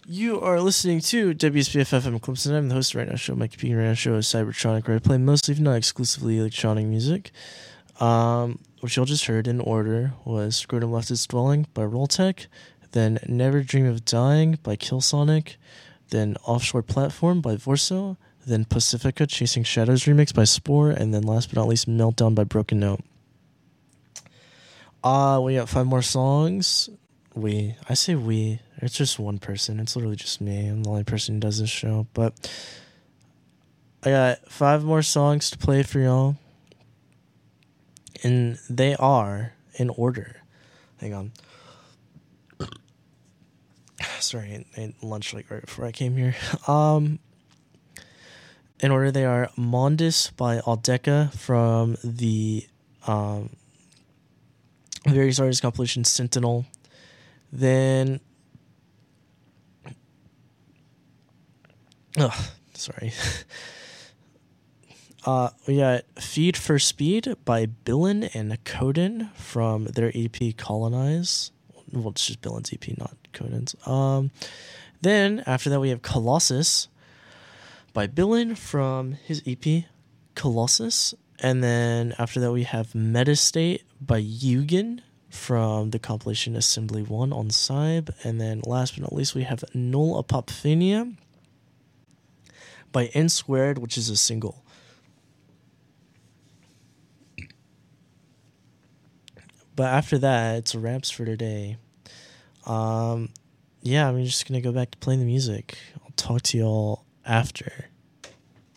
You are listening to WSBF FM Clemson. I'm the host of Right Now Show. My computer right now show is Cybertronic, where I play mostly, if not exclusively, electronic music. Which y'all just heard in order was Scrotum Left Its Dwelling by Rolltech, then Never Dream of Dying by Killsonic, then Offshore Platform by Vorso, then Pacifica Chasing Shadows remix by Spore, and then last but not least, Meltdown by Broken Note. We got 5 more songs. I say we. It's just one person. It's literally just me. I'm the only person who does this show. But I got 5 more songs to play for y'all. And they are in order. Hang on. Sorry, I ate lunch like right before I came here. In order, they are Mondis by Aldeca from the various artist compilation Sentinel. Then, sorry. We got Feed for Speed by Billin and Coden from their EP Colonize. Well, it's just Billin's EP, not Coden's. Then, after that, we have Colossus by Billin from his EP Colossus. And then, after that, we have Metastate by Yugen from the compilation Assembly 1 on Cybe. And then, last but not least, we have Null Apophenia by N Squared, which is a single. But after that, it's wraps for today. Yeah, I'm just going to go back to playing the music. I'll talk to y'all after.